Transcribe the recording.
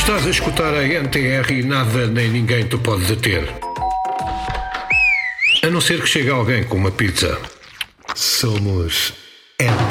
Estás a escutar a NTR e nada nem ninguém te pode deter. A não ser que chegue alguém com uma pizza. Somos NTR.